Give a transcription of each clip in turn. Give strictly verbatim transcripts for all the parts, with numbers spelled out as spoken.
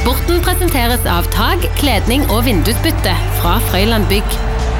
Sporten presenteres av tag, kledning og vindusbytte fra Frøyland Bygg.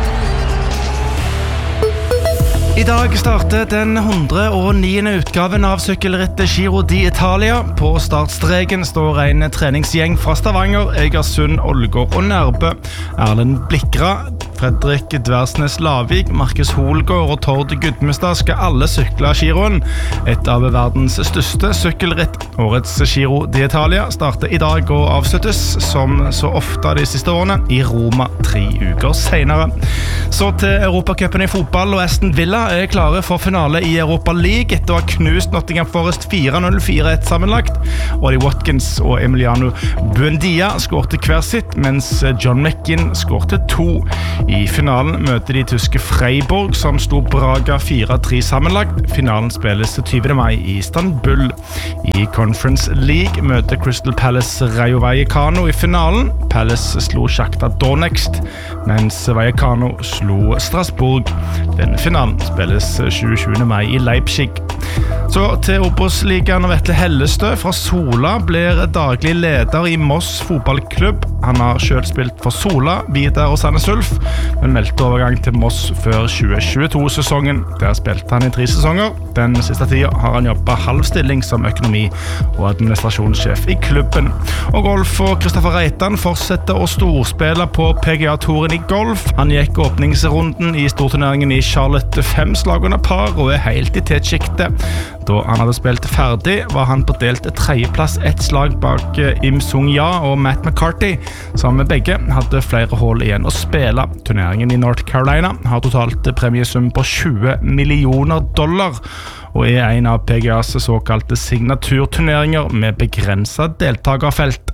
I dag starter den hundre og niende utgaven av sykkelrittet Giro d'Italia. På startstreken står en treningsgjeng fra Stavanger, Egersund, Ålgård og Nærbø. Erlend Blikra, Fredrik Dversnes Lavik, Markus Holgaard og Tord Gudmestad skal alle sykle Giroen. Et av verdens største sykkelritt. Årets Giro d'Italia starter i dag og avsluttes, som så ofte de siste årene, i Roma tre uker senere. Så til Europacupen i fotball, og Aston Villa er klare for finale i Europa League etter å ha knust Nottingham Forest fire null fire ett sammenlagt. Ollie Watkins og Emiliano Buendia skårte hver sitt, mens John McGinn skårte to. I finalen møter de tyske Freiburg, som sto Braga fire tre sammenlagt. Finalen spilles tyvende mai i Istanbul. I Conference League møter Crystal Palace Rayo Vallecano i finalen. Palace slo Shakhtar Donetsk, mens Vallecano slo Strasbourg. Denne finalen spilles tjuesjuende mai i Leipzig. Så til Obos-ligaen, Vetle Hellestø fra Sola blir daglig leder i Moss fotballklubb. Han har selv spilt for Sola, Vidar og Sandnes Ulf, men meldte overgang til Moss før tjue tjueto-sesongen. Der spilte han i tre sesonger. Den siste tiden har han jobbet halv stilling som økonomi- og administrasjonssjef i klubben. Og golf og Kristoffer Reitan fortsetter å storspille på P G A-touren i golf. Han gikk åpningsrunden i storturneringen i Charlotte fem slag under par og er helt i tetsjiktet. Da han hadde spilt ferdig, var han på delt tredjeplass ett slag bak Im Sung-ja og Matt McCarthy, som begge hadde flere hål igjen å spille. Turneringen i North Carolina har totalt premiesum på tjue millioner dollar, og er en av P G A's såkalte signaturturneringer med begrenset deltagerfelt.